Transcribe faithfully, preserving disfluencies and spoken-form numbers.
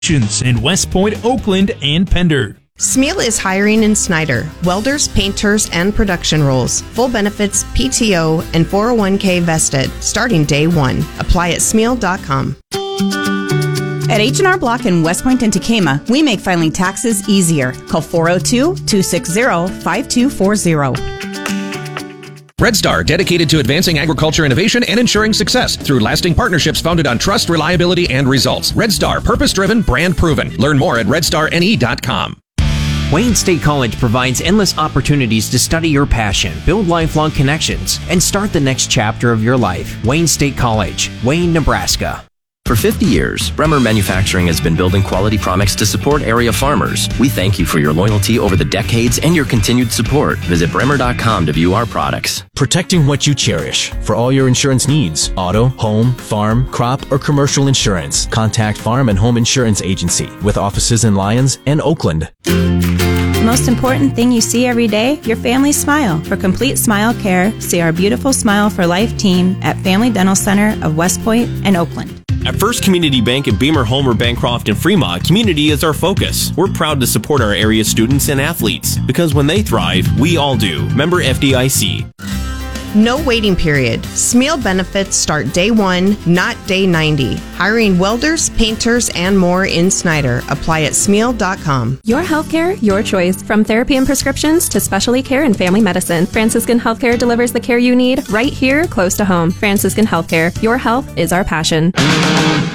in West Point, Oakland, and Pender. Smeal is hiring in Snyder, welders, painters, and production roles. Full benefits, P T O, and four oh one k vested, starting day one. Apply at smeal dot com. At H and R Block in West Point and Tacoma, we make filing taxes easier. Call four oh two, two six zero, five two four zero. Red Star, dedicated to advancing agriculture innovation and ensuring success through lasting partnerships founded on trust, reliability, and results. Red Star, purpose-driven, brand-proven. Learn more at red star n e dot com. Wayne State College provides endless opportunities to study your passion, build lifelong connections, and start the next chapter of your life. Wayne State College, Wayne, Nebraska. For fifty years, Bremer Manufacturing has been building quality products to support area farmers. We thank you for your loyalty over the decades and your continued support. Visit bremer dot com to view our products. Protecting what you cherish. For all your insurance needs, auto, home, farm, crop, or commercial insurance, contact Farm and Home Insurance Agency with offices in Lyons and Oakland. The most important thing you see every day, your family's smile. For complete smile care, see our beautiful Smile for Life team at Family Dental Center of West Point and Oakland. At First Community Bank in Beamer, Homer, Bancroft, and Fremont, community is our focus. We're proud to support our area students and athletes because when they thrive, we all do. Member F D I C. No waiting period. Smeal benefits start day one, not day ninety. Hiring welders, painters, and more in Snyder. Apply at smeal dot com. Your healthcare, your choice. From therapy and prescriptions to specialty care and family medicine, Franciscan Healthcare delivers the care you need right here, close to home. Franciscan Healthcare. Your health is our passion.